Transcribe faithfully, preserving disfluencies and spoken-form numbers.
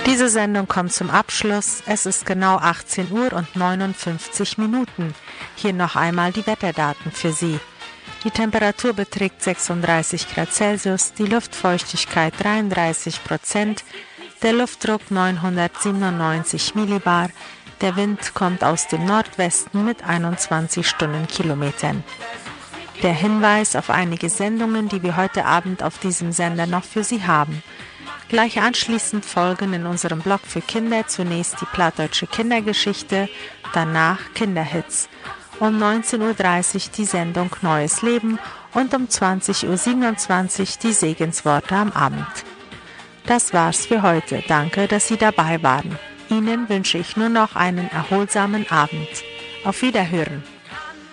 Diese Sendung kommt zum Abschluss. Es ist genau achtzehn Uhr und neunundfünfzig Minuten. Hier noch einmal die Wetterdaten für Sie. Die Temperatur beträgt sechsunddreißig Grad Celsius, die Luftfeuchtigkeit dreiunddreißig Prozent, der Luftdruck neunhundertsiebenundneunzig Millibar, der Wind kommt aus dem Nordwesten mit einundzwanzig Stundenkilometern. Der Hinweis auf einige Sendungen, die wir heute Abend auf diesem Sender noch für Sie haben. Gleich anschließend folgen in unserem Blog für Kinder zunächst die plattdeutsche Kindergeschichte, danach Kinderhits. Um neunzehn Uhr dreißig die Sendung Neues Leben und um zwanzig Uhr siebenundzwanzig die Segensworte am Abend. Das war's für heute. Danke, dass Sie dabei waren. Ihnen wünsche ich nur noch einen erholsamen Abend. Auf Wiederhören.